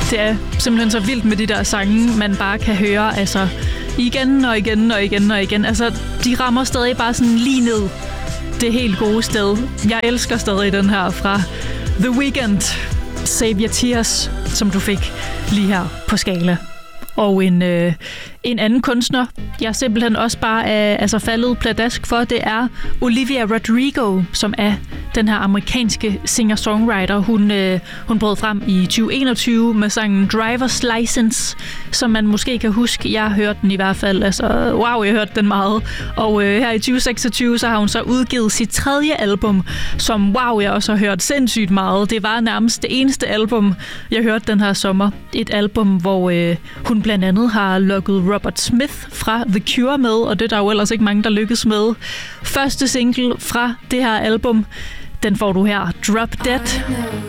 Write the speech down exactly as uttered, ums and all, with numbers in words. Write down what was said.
Det er simpelthen så vildt med de der sange, man bare kan høre altså igen og igen og igen og igen. Altså, de rammer stadig bare sådan lige ned det helt gode sted. Jeg elsker stadig den her fra The Weeknd, Save Your Tears, som du fik lige her på Skala. Og en, øh, en anden kunstner, jeg simpelthen også bare er altså faldet pladask for, det er Olivia Rodrigo, som er den her amerikanske singer-songwriter. Hun, øh, hun brød frem i tyve enogtyve med sangen Driver's License, som man måske kan huske. Jeg har hørt den i hvert fald. Altså, wow, jeg har hørt den meget. Og øh, her i tyve seksogtyve, så har hun så udgivet sit tredje album, som wow, jeg også har hørt sindssygt meget. Det var nærmest det eneste album, jeg hørte den her sommer. Et album, hvor øh, hun blandt andet har lukket Robert Smith fra The Cure med, og det er der jo ellers ikke mange, der lykkes med. Første single fra det her album, den får du her, Drop Dead.